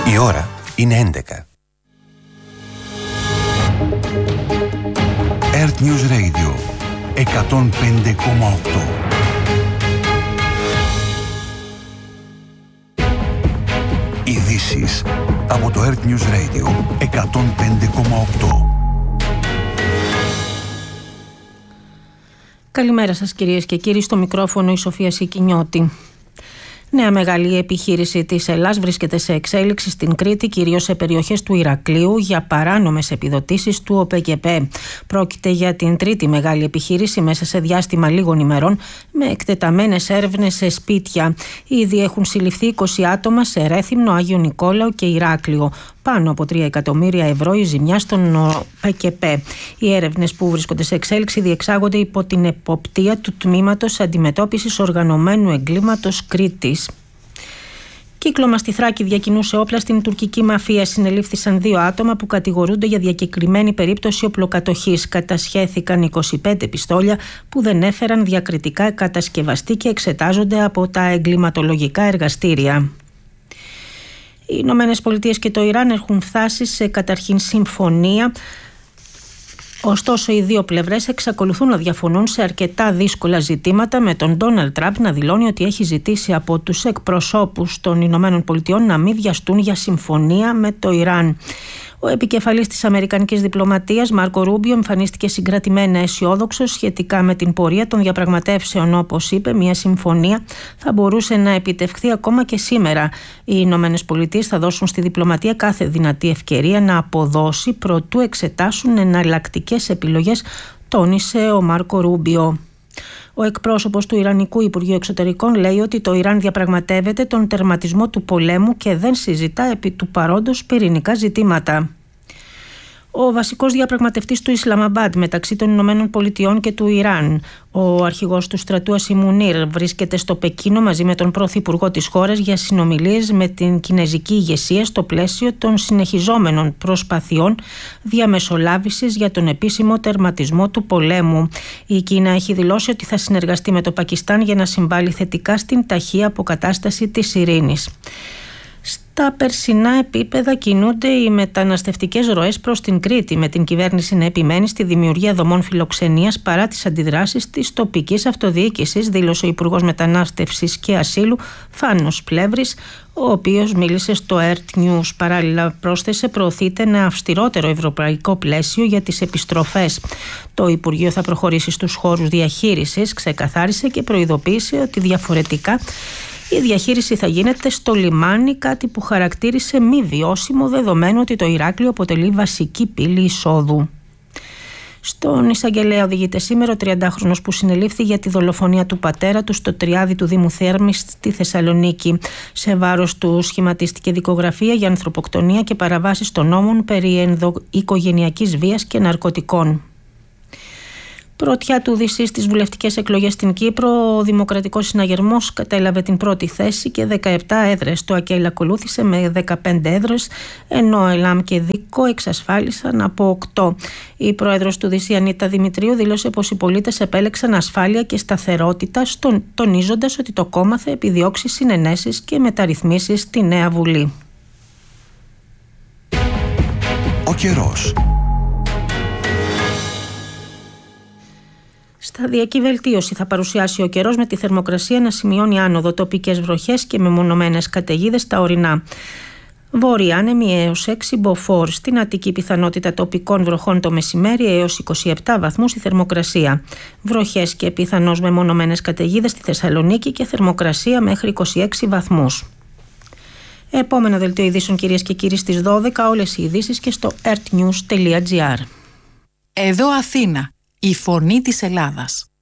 Η ώρα είναι 11. Earth News Radio 105,8. Ειδήσεις από το Earth News Radio 105,8. Καλημέρα σας κυρίες και κύριοι, στο μικρόφωνο η Σοφία Σικινιώτη. Νέα μεγάλη επιχείρηση της Ελλάς βρίσκεται σε εξέλιξη στην Κρήτη, κυρίως σε περιοχές του Ηρακλείου, για παράνομες επιδοτήσεις του ΟΠΕΚΕΠΕ. Πρόκειται για την τρίτη μεγάλη επιχείρηση μέσα σε διάστημα λίγων ημερών, με εκτεταμένες έρευνες σε σπίτια. Ήδη έχουν συλληφθεί 20 άτομα σε Ρέθυμνο, Άγιο Νικόλαο και Ηράκλειο. Πάνω από 3 εκατομμύρια ευρώ η ζημιά στον ΟΠΕΚΕΠΕ. Οι έρευνες που βρίσκονται σε εξέλιξη διεξάγονται υπό την εποπτεία του Τμήματος Αντιμετώπισης Οργανωμένου Εγκλήματος Κρήτης. Κύκλωμα στη Θράκη διακινούσε όπλα στην τουρκική μαφία. Συνελήφθησαν 2 άτομα που κατηγορούνται για διακεκριμένη περίπτωση οπλοκατοχής. Κατασχέθηκαν 25 πιστόλια που δεν έφεραν διακριτικά κατασκευαστή και εξετάζονται από τα εγκληματολογικά εργαστήρια. Οι Ηνωμένες Πολιτείες και το Ιράν έχουν φτάσει σε καταρχήν συμφωνία. Ωστόσο, οι δύο πλευρές εξακολουθούν να διαφωνούν σε αρκετά δύσκολα ζητήματα, με τον Ντόναλντ Τραμπ να δηλώνει ότι έχει ζητήσει από τους εκπροσώπους των Ηνωμένων Πολιτειών να μην βιαστούν για συμφωνία με το Ιράν. Ο επικεφαλής της αμερικανικής διπλωματίας, Μάρκο Ρούμπιο, εμφανίστηκε συγκρατημένα αισιόδοξος σχετικά με την πορεία των διαπραγματεύσεων. Όπως είπε, μια συμφωνία θα μπορούσε να επιτευχθεί ακόμα και σήμερα. Οι Ηνωμένες Πολιτείες θα δώσουν στη διπλωματία κάθε δυνατή ευκαιρία να αποδώσει προτού εξετάσουν εναλλακτικές επιλογές, τόνισε ο Μάρκο Ρούμπιο. Ο εκπρόσωπος του Ιρανικού Υπουργείου Εξωτερικών λέει ότι το Ιράν διαπραγματεύεται τον τερματισμό του πολέμου και δεν συζητά επί του παρόντος πυρηνικά ζητήματα. Ο βασικός διαπραγματευτής του Ισλαμαμπάντ μεταξύ των Ηνωμένων Πολιτειών και του Ιράν, ο αρχηγός του στρατού Ασίμ Μουνίρ, βρίσκεται στο Πεκίνο μαζί με τον πρωθυπουργό της χώρας για συνομιλίες με την κινεζική ηγεσία στο πλαίσιο των συνεχιζόμενων προσπαθειών διαμεσολάβησης για τον επίσημο τερματισμό του πολέμου. Η Κίνα έχει δηλώσει ότι θα συνεργαστεί με το Πακιστάν για να συμβάλλει θετικά στην ταχεία αποκατάσταση της ειρήνης. Στα περσινά επίπεδα κινούνται οι μεταναστευτικές ροές προς την Κρήτη, με την κυβέρνηση να επιμένει στη δημιουργία δομών φιλοξενίας παρά τις αντιδράσεις της τοπικής αυτοδιοίκησης, δήλωσε ο Υπουργός Μετανάστευσης και Ασύλου Φάνος Πλεύρης, ο οποίος μίλησε στο Earth News. Παράλληλα πρόσθεσε, προωθείται ένα αυστηρότερο ευρωπαϊκό πλαίσιο για τις επιστροφές. Το Υπουργείο θα προχωρήσει στους χώρους διαχείρισης, ξεκαθάρισε και προειδοποίησε ότι διαφορετικά η διαχείριση θα γίνεται στο λιμάνι, κάτι που χαρακτήρισε μη βιώσιμο, δεδομένου ότι το Ηράκλειο αποτελεί βασική πύλη εισόδου. Στον εισαγγελέα οδηγείται σήμερα ο 30χρονος που συνελήφθη για τη δολοφονία του πατέρα του στο Τριάδι του Δήμου Θέρμης στη Θεσσαλονίκη. Σε βάρος του σχηματίστηκε δικογραφία για ανθρωποκτονία και παραβάσεις των νόμων περί ενδοοικογενειακής βίας και ναρκωτικών. Πρωτιά του Οδυσσή στις βουλευτικές εκλογές στην Κύπρο, ο Δημοκρατικός Συναγερμός κατέλαβε την πρώτη θέση και 17 έδρες. Το ΑΚΕΛ ακολούθησε με 15 έδρες, ενώ ΕΛΑΜ και ΔΙΚΟ εξασφάλισαν από 8. Η πρόεδρος του Οδυσσή, Ανίτα Δημητρίου, δήλωσε πως οι πολίτες επέλεξαν ασφάλεια και σταθερότητα, τονίζοντας ότι το κόμμα θα επιδιώξει συνενέσεις και μεταρρυθμίσεις στη νέα Βουλή. Ο καιρός. Σταδιακή βελτίωση θα παρουσιάσει ο καιρός, με τη θερμοκρασία να σημειώνει άνοδο, τοπικές βροχές και μεμονωμένες καταιγίδες στα ορεινά. Βόρεια άνεμη έως 6 μποφόρ. Στην Αττική πιθανότητα τοπικών βροχών το μεσημέρι, έως 27 βαθμούς η θερμοκρασία. Βροχές και πιθανώς μεμονωμένες καταιγίδες στη Θεσσαλονίκη και θερμοκρασία μέχρι 26 βαθμούς. Επόμενο δελτίο ειδήσεων, κυρίες και κύριοι, στις 12. Όλες οι ειδήσεις και στο earthnews.gr. Εδώ Αθήνα, η φωνή της Ελλάδας.